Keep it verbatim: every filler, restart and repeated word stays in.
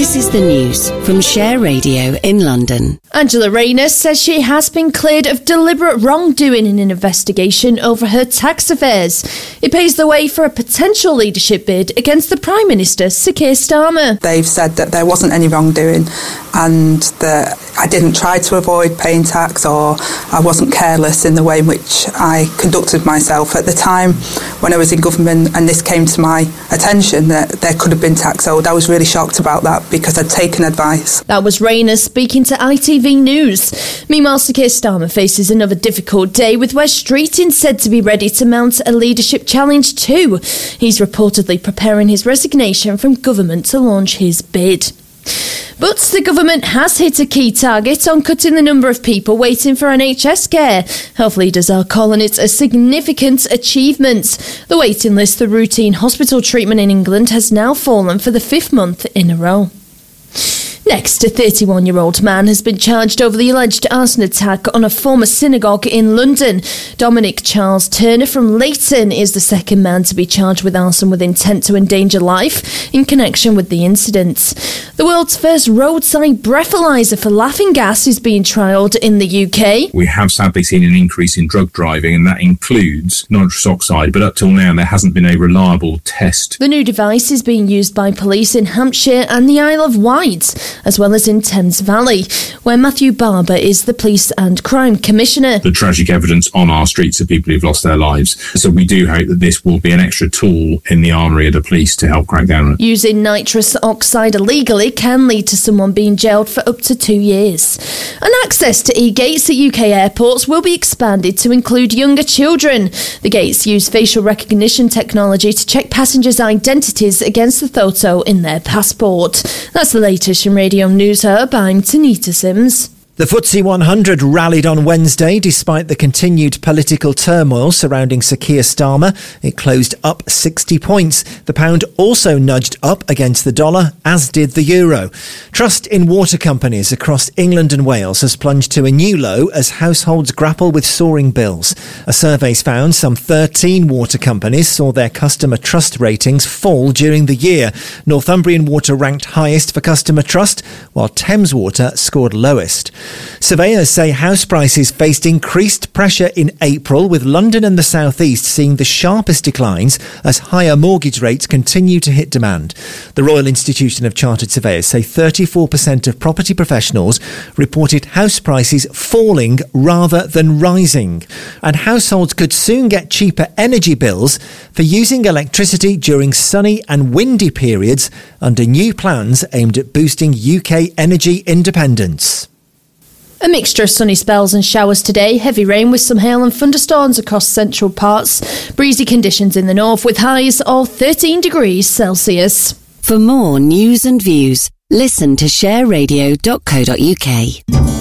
This is the news from Share Radio in London. Angela Rayner says she has been cleared of deliberate wrongdoing in an investigation over her tax affairs. It paves the way for a potential leadership bid against the Prime Minister, Sir Keir Starmer. They've said that there wasn't any wrongdoing and that I didn't try to avoid paying tax or I wasn't careless in the way in which I conducted myself at the time when I was in government, and this came to my attention that there could have been tax owed. I was really shocked about that because I'd taken advice. That was Rayner speaking to I T V News. Meanwhile, Sir Keir Starmer faces another difficult day, with Wes Streeting said to be ready to mount a leadership challenge too. He's reportedly preparing his resignation from government to launch his bid. But the government has hit a key target on cutting the number of people waiting for N H S care. Health leaders are calling it a significant achievement. The waiting list for routine hospital treatment in England has now fallen for the fifth month in a row. Next, a thirty-one-year-old man has been charged over the alleged arson attack on a former synagogue in London. Dominic Charles Turner from Leighton is the second man to be charged with arson with intent to endanger life in connection with the incident. The world's first roadside breathalyzer for laughing gas is being trialled in the U K. We have sadly seen an increase in drug driving, and that includes nitrous oxide, but up till now there hasn't been a reliable test. The new device is being used by police in Hampshire and the Isle of Wight, as well as in Thames Valley, where Matthew Barber is the Police and Crime Commissioner. The tragic evidence on our streets of people who've lost their lives. So we do hope that this will be an extra tool in the armoury of the police to help crack down on it. Using nitrous oxide illegally can lead to someone being jailed for up to two years. And access to e-gates at U K airports will be expanded to include younger children. The gates use facial recognition technology to check passengers' identities against the photo in their passport. That's the latest from Radio News Hub. I'm Tanita Sims. The F T S E one hundred rallied on Wednesday despite the continued political turmoil surrounding Sir Keir Starmer. It closed up sixty points. The pound also nudged up against the dollar, as did the euro. Trust in water companies across England and Wales has plunged to a new low as households grapple with soaring bills. A survey's found some thirteen water companies saw their customer trust ratings fall during the year. Northumbrian Water ranked highest for customer trust, while Thames Water scored lowest. Surveyors say house prices faced increased pressure in April, with London and the South East seeing the sharpest declines as higher mortgage rates continue to hit demand. The Royal Institution of Chartered Surveyors say thirty-four percent of property professionals reported house prices falling rather than rising. And households could soon get cheaper energy bills for using electricity during sunny and windy periods under new plans aimed at boosting U K energy independence. A mixture of sunny spells and showers today, heavy rain with some hail and thunderstorms across central parts, breezy conditions in the north with highs of thirteen degrees Celsius. For more news and views, listen to share radio dot co dot uk.